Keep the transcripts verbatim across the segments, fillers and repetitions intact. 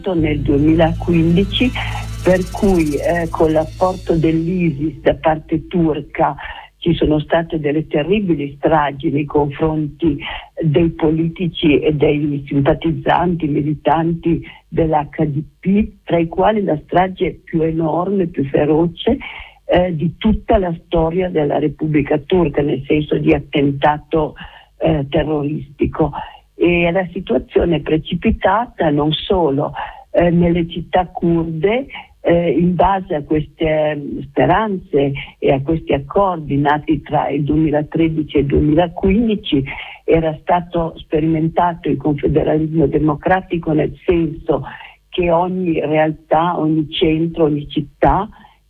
nel duemilaquindici, per cui eh, con l'apporto dell'ISIS da parte turca ci sono state delle terribili stragi nei confronti dei politici e dei simpatizzanti, militanti dell'H D P, tra i quali la strage più enorme, più feroce eh, di tutta la storia della Repubblica Turca, nel senso di attentato eh, terroristico. E la situazione è precipitata non solo eh, nelle città curde, Eh, in base a queste speranze e a questi accordi nati tra il duemilatredici e il duemilaquindici, era stato sperimentato il confederalismo democratico, nel senso che ogni realtà, ogni centro, ogni città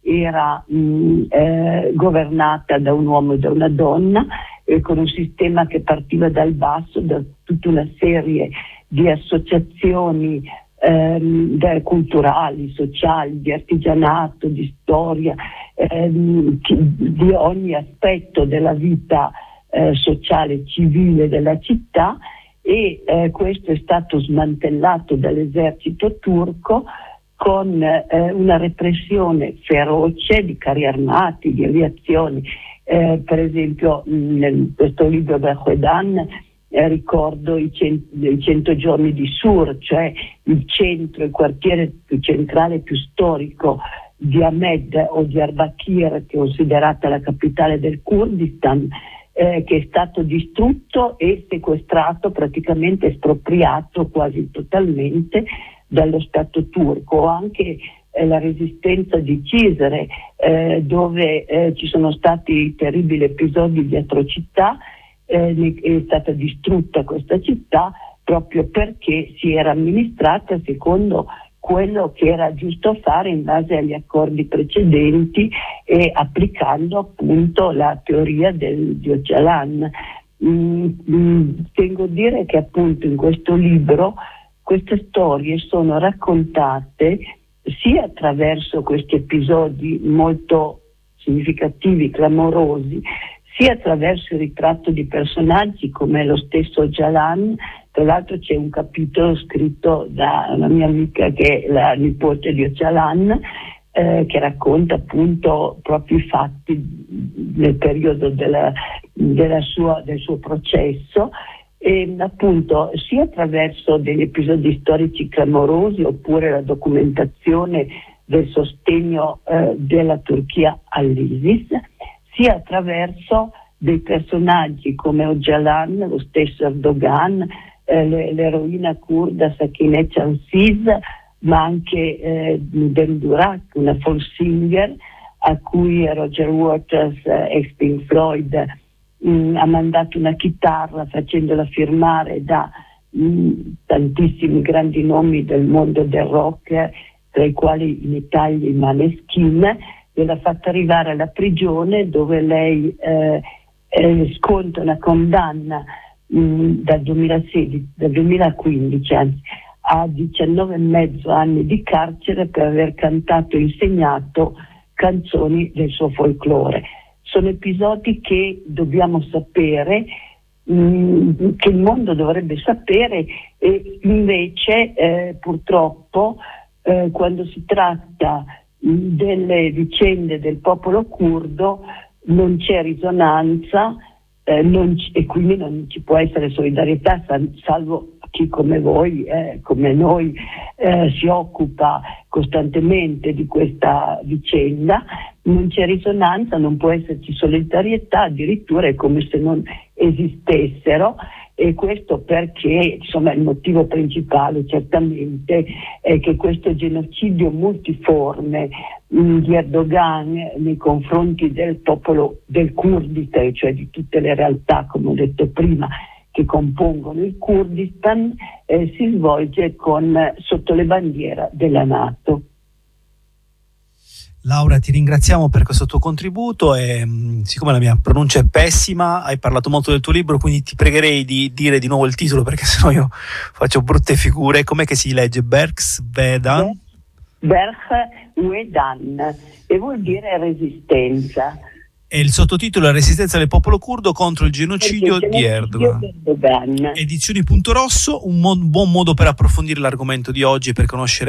era mh, eh, governata da un uomo e da una donna, eh, con un sistema che partiva dal basso, da tutta una serie di associazioni Ehm, culturali, sociali, di artigianato, di storia, ehm, di ogni aspetto della vita eh, sociale civile della città, e eh, questo è stato smantellato dall'esercito turco con eh, una repressione feroce di carri armati, di aviazioni. Eh, per esempio in questo libro Berhuedan Eh, ricordo i, cent- i cento giorni di Sur, cioè il centro, il quartiere più centrale, più storico di Ahmed o di Diyarbakir, che è considerata la capitale del Kurdistan, eh, che è stato distrutto e sequestrato, praticamente espropriato quasi totalmente dallo Stato turco. Anche eh, la resistenza di Cizre, eh, dove eh, ci sono stati terribili episodi di atrocità. Eh, è stata distrutta questa città proprio perché si era amministrata secondo quello che era giusto fare in base agli accordi precedenti e applicando appunto la teoria del di Öcalan. Mm, mm, tengo a dire che appunto in questo libro queste storie sono raccontate sia attraverso questi episodi molto significativi, clamorosi, sia attraverso il ritratto di personaggi come lo stesso Öcalan. Tra l'altro c'è un capitolo scritto da una mia amica che è la nipote di Öcalan, eh, che racconta appunto proprio i fatti nel periodo della, della sua, del suo processo, e appunto sia attraverso degli episodi storici clamorosi oppure la documentazione del sostegno eh, della Turchia all'ISIS, sia attraverso dei personaggi come Öcalan, lo stesso Erdogan, eh, l'eroina kurda Sakineh Cansiz, ma anche eh, Demdurak, una folk singer a cui Roger Waters, eh, ex Pink Floyd, mh, ha mandato una chitarra facendola firmare da mh, tantissimi grandi nomi del mondo del rock, tra i quali in Italia i Maneskin. L'ha fatta arrivare alla prigione, dove lei eh, eh, sconta una condanna mh, dal duemilasedici, dal duemilaquindici anzi, a diciannove e mezzo anni di carcere per aver cantato e insegnato canzoni del suo folklore. Sono episodi che dobbiamo sapere, mh, che il mondo dovrebbe sapere, e invece eh, purtroppo eh, quando si tratta delle vicende del popolo curdo non c'è risonanza, eh, non c- e quindi non ci può essere solidarietà, salvo chi come voi, eh, come noi, eh, si occupa costantemente di questa vicenda. Non c'è risonanza, non può esserci solidarietà, addirittura è come se non esistessero. E questo perché, insomma, il motivo principale certamente è che questo genocidio multiforme mh, di Erdogan nei confronti del popolo del Kurdistan, cioè di tutte le realtà, come ho detto prima, che compongono il Kurdistan, eh, si svolge con, sotto le bandiere della NATO. Laura, ti ringraziamo per questo tuo contributo e mh, siccome la mia pronuncia è pessima, hai parlato molto del tuo libro, quindi ti pregherei di dire di nuovo il titolo, perché sennò io faccio brutte figure. Com'è che si legge? Bergsvedan? Berhuedan, e vuol dire resistenza. E il sottotitolo è Resistenza del popolo curdo contro il genocidio di Erdogan. Edizioni Punto Rosso, un mo- buon modo per approfondire l'argomento di oggi e per conoscere